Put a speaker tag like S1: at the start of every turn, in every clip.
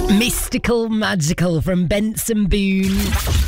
S1: Mystical Magical from Benson Boone.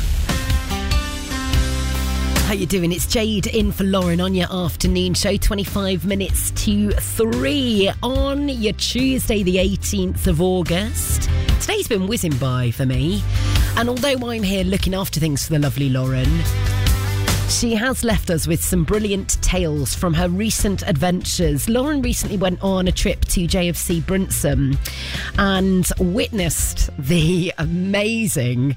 S1: How you doing? It's Jade in for Lauren on your afternoon show. 25 minutes to 3 on your Tuesday the 18th of August. Today's been whizzing by for me, and although I'm here looking after things for the lovely Lauren, she has left us with some brilliant tales from her recent adventures. Lauren recently went on a trip to JFC Brinsham and witnessed the amazing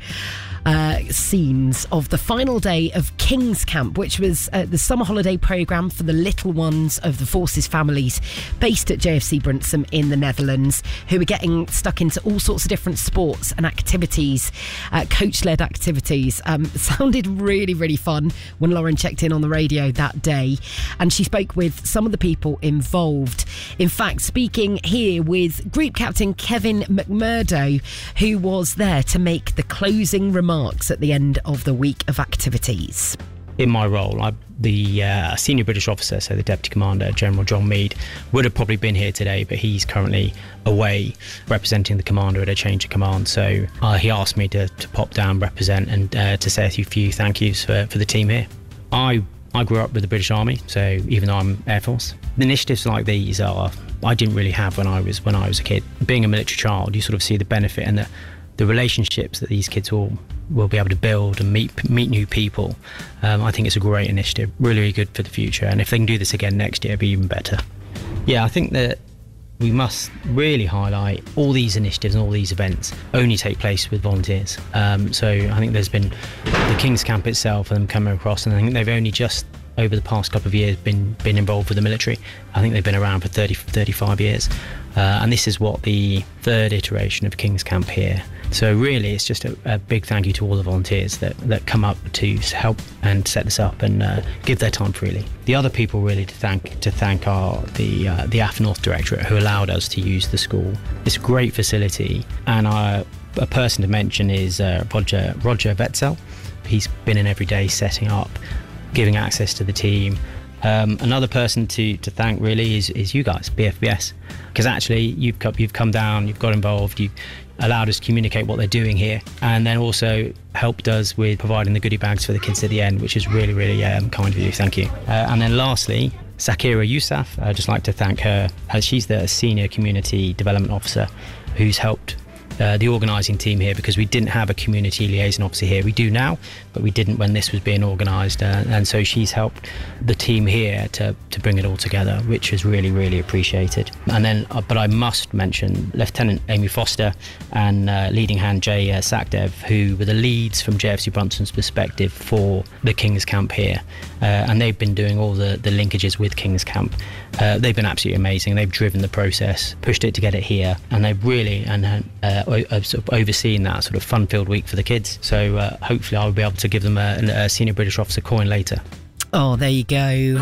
S1: scenes of the final day of King's Camp, which was the summer holiday programme for the little ones of the Forces families based at JFC Brinsham in the Netherlands, who were getting stuck into all sorts of different sports and activities, coach-led activities. Sounded really, really fun when Lauren checked in on the radio that day, and she spoke with some of the people involved. In fact, speaking here with Group Captain Kevin McMurdo, who was there to make the closing remarks at the end of the week of activities.
S2: In my role, the senior British officer, so the Deputy Commander, General John Meade, would have probably been here today, but he's currently away representing the Commander at a change of command. So he asked me to pop down, represent, and to say a few thank yous for the team here. I grew up with the British Army, so even though I'm Air Force, the initiatives like these I didn't really have when I was a kid. Being a military child, you sort of see the benefit and the relationships that these kids will be able to build and meet new people. I think it's a great initiative, really, really good for the future. And if they can do this again next year, it'll be even better. Yeah, I think that we must really highlight all these initiatives and all these events only take place with volunteers. So I think there's been the King's Camp itself and them coming across, and I think they've only just over the past couple of years been involved with the military. I think they've been around for 35 years. And this is what the third iteration of King's Camp here. So really, it's just a big thank you to all the volunteers that come up to help and set this up and give their time freely. The other people really to thank are the AF North Directorate, who allowed us to use the school. It's a great facility, and a person to mention is Roger Vetzel. He's been in every day setting up, giving access to the team. Another person to thank really is you guys, BFBS, because actually you've come down, you've got involved, you've allowed us to communicate what they're doing here, and then also helped us with providing the goodie bags for the kids at the end, which is really, really kind of you. Thank you. And then lastly, Sakira Yousaf, I'd just like to thank her. She's the Senior Community Development Officer who's helped the organising team here, because we didn't have a community liaison officer here. We do now, but we didn't when this was being organised, and so she's helped the team here to bring it all together, which is really, really appreciated. And then, but I must mention Lieutenant Amy Foster and leading hand Jay Sakdev, who were the leads from JFC Brunson's perspective for the King's Camp here, and they've been doing all the linkages with King's Camp. They've been absolutely amazing. They've driven the process, pushed it to get it here, and they've really sort of overseen that sort of fun-filled week for the kids. So hopefully I'll be able to give them a Senior British Officer coin later. Oh, there you go.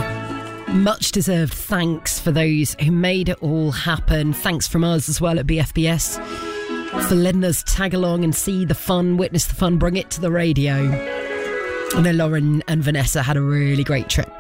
S2: Much deserved thanks for those who made it all happen. Thanks from us as well at BFBS for letting us tag along and see the fun, witness the fun, bring it to the radio. I know Lauren and Vanessa had a really great trip